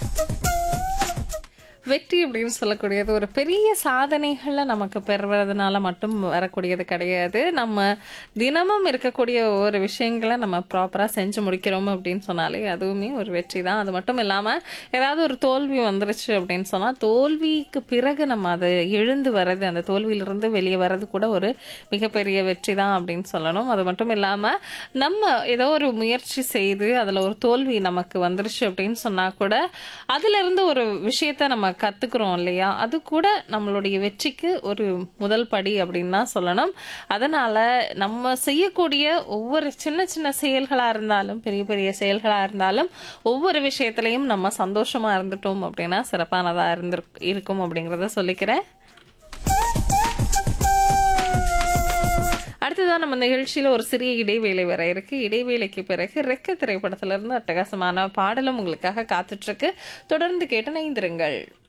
வெற்றி அப்படின்னு சொல்லக்கூடியது ஒரு பெரிய சாதனைகளை நமக்கு பெறுவதனால மட்டும் வரக்கூடியது கிடையாது. நம்ம தினமும் இருக்கக்கூடிய ஒவ்வொரு விஷயங்களை நம்ம ப்ராப்பராக செஞ்சு முடிக்கிறோம் அப்படின்னு சொன்னாலே அதுவுமே ஒரு வெற்றி தான். அது மட்டும் இல்லாமல் ஏதாவது ஒரு தோல்வி வந்துருச்சு அப்படின்னு சொன்னால் தோல்விக்கு பிறகு நம்ம அதை எழுந்து வர்றது, அந்த தோல்வியிலிருந்து வெளியே வர்றது கூட ஒரு மிகப்பெரிய வெற்றி தான் அப்படின்னு சொல்லணும். அது மட்டும் இல்லாமல் நம்ம ஏதோ ஒரு முயற்சி செய்து அதில் ஒரு தோல்வி நமக்கு வந்துருச்சு அப்படின்னு சொன்னால் கூட அதிலிருந்து ஒரு விஷயத்த நம்ம கத்துக்கிறோம் இல்லையா, அது கூட நம்மளுடைய வெற்றிக்கு ஒரு முதல் படி அப்படின்னு தான் சொல்லணும். அதனால நம்ம செய்யக்கூடிய ஒவ்வொரு சின்ன சின்ன செயல்களா இருந்தாலும் பெரிய பெரிய செயல்களா இருந்தாலும் ஒவ்வொரு விஷயத்திலையும் நம்ம சந்தோஷமா இருந்துட்டோம் அப்படின்னா சிறப்பானதா இருக்கும் அப்படிங்கிறத சொல்லிக்கிறேன். அடுத்ததான் நம்ம நிகழ்ச்சியில ஒரு சிறிய இடைவேளை வர இருக்கு. இடைவேளைக்கு பிறகு ரெக்க திரைப்படத்திலிருந்து அட்டகாசமான பாடலும் உங்களுக்காக காத்துட்டு இருக்கு. தொடர்ந்து கேட்டு இணைந்திருங்கள்.